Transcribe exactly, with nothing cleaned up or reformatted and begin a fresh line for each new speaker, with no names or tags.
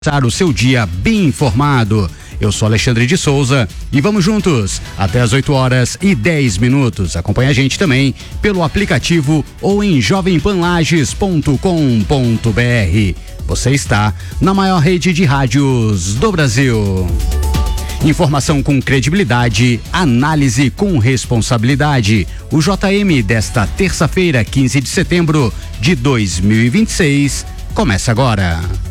Começar o seu dia bem informado. Eu sou Alexandre de Souza e vamos juntos até as oito horas e dez minutos. Acompanhe a gente também pelo aplicativo ou em jovem pan lages ponto com ponto br. Você está na maior rede de rádios do Brasil. Informação com credibilidade, análise com responsabilidade. O J M desta terça-feira, quinze de setembro de dois mil e vinte e seis, começa agora.